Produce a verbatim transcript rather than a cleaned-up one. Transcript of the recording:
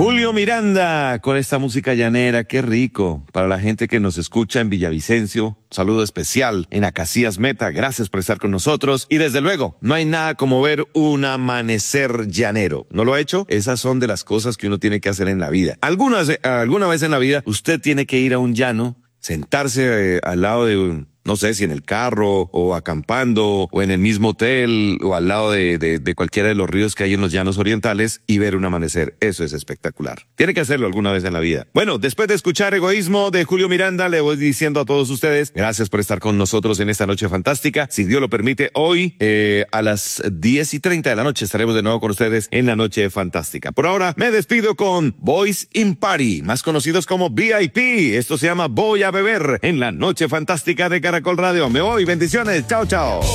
Julio Miranda con esta música llanera, qué rico. Para la gente que nos escucha en Villavicencio, saludo especial en Acacías Meta, gracias por estar con nosotros. Y desde luego, no hay nada como ver un amanecer llanero. ¿No lo ha hecho? Esas son de las cosas que uno tiene que hacer en la vida. Algunas, alguna vez en la vida, usted tiene que ir a un llano, sentarse eh, al lado de un... no sé si en el carro o acampando o en el mismo hotel o al lado de, de, de cualquiera de los ríos que hay en los llanos orientales y ver un amanecer. Eso es espectacular. Tiene que hacerlo alguna vez en la vida. Bueno, después de escuchar Egoísmo de Julio Miranda, le voy diciendo a todos ustedes, gracias por estar con nosotros en esta noche fantástica. Si Dios lo permite, hoy eh, a las diez y treinta de la noche estaremos de nuevo con ustedes en la noche fantástica. Por ahora me despido con Boys in Party, más conocidos como V I P. Esto se llama Voy a Beber en la noche fantástica de Caracol Radio. Me voy, bendiciones, chao, chao.